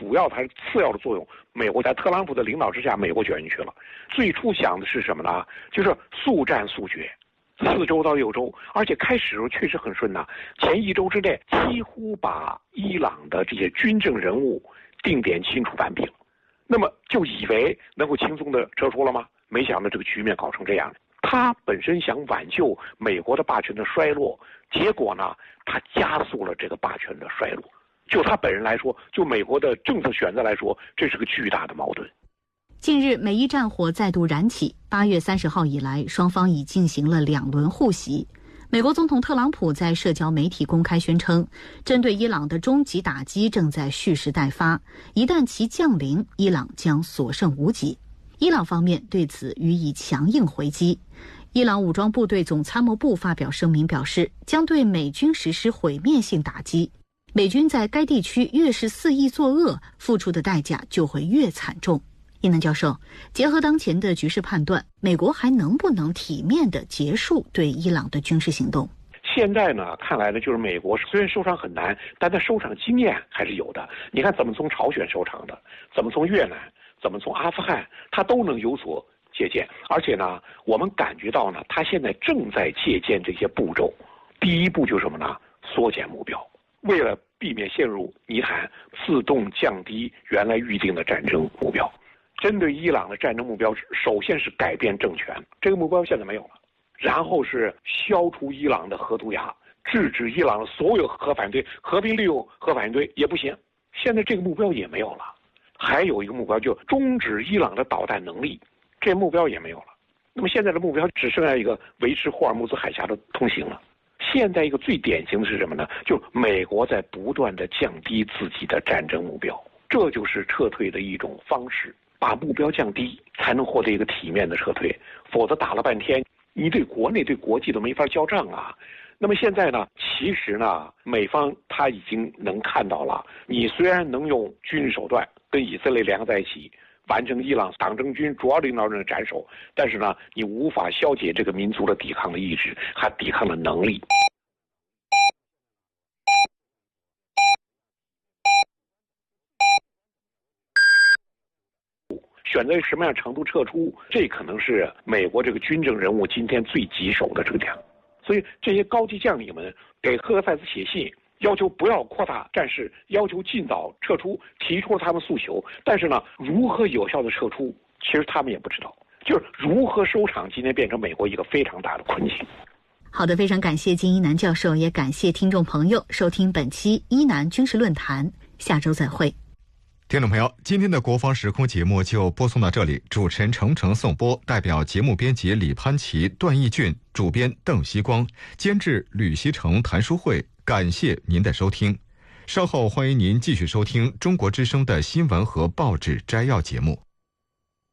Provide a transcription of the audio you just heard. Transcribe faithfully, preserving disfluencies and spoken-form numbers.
主要它是次要的作用。美国在特朗普的领导之下，美国卷进去了。最初想的是什么呢？就是速战速决，四周到六周，而且开始的时候确实很顺呐、啊，前一周之内几乎把伊朗的这些军政人物定点清除扳平，那么就以为能够轻松的撤出了吗？没想到这个局面搞成这样。他本身想挽救美国的霸权的衰落，结果呢，他加速了这个霸权的衰落。就他本人来说，就美国的政策选择来说，这是个巨大的矛盾。 近日，美伊战火再度燃起。八月三十号以来，双方已进行了两轮互袭。美国总统特朗普在社交媒体公开宣称，针对伊朗的终极打击正在蓄势待发，一旦其降临，伊朗将所剩无几。伊朗方面对此予以强硬回击。伊朗武装部队总参谋部发表声明表示，将对美军实施毁灭性打击。美军在该地区越是肆意作恶，付出的代价就会越惨重。伊南教授，结合当前的局势判断，美国还能不能体面地结束对伊朗的军事行动？ 现在呢，看来呢，就是美国虽然收场很难，但它收场经验还是有的。你看怎么从朝鲜收场的，怎么从越南，怎么从阿富汗，它都能有所借鉴。而且呢，我们感觉到呢，它现在正在借鉴这些步骤。第一步就是什么呢？缩减目标。为了避免陷入泥潭，自动降低原来预定的战争目标。针对伊朗的战争目标，首先是改变政权，这个目标现在没有了。然后是消除伊朗的核毒牙，制止伊朗的所有核反应堆，和平利用核反应堆也不行。现在这个目标也没有了。还有一个目标，就终止伊朗的导弹能力，这目标也没有了。那么现在的目标只剩下一个维持霍尔木兹海峡的通行了。现在一个最典型的是什么呢？就是美国在不断的降低自己的战争目标，这就是撤退的一种方式，把目标降低，才能获得一个体面的撤退。否则打了半天，你对国内对国际都没法交账啊。那么现在呢，其实呢，美方他已经能看到了，你虽然能用军事手段跟以色列联合在一起，完成伊朗党政军主要领导人的斩首，但是呢，你无法消解这个民族的抵抗的意志，还抵抗的能力。选择什么样程度撤出，这可能是美国这个军政人物今天最棘手的这个点。所以这些高级将领们给赫塞斯写信，要求不要扩大战事，要求尽早撤出，提出了他们诉求。但是呢，如何有效的撤出，其实他们也不知道。就是如何收场，今天变成美国一个非常大的困境。 好的，非常感谢金一南教授，也感谢听众朋友收听本期伊南军事论坛，下周再会。 听众朋友，今天的国防时空节目就播送到这里，主持人程程颂播，代表节目编辑李潘琪、段义俊，主编邓锡光，监制吕锡成、谭书慧，感谢您的收听。稍后欢迎您继续收听中国之声的新闻和报纸摘要节目。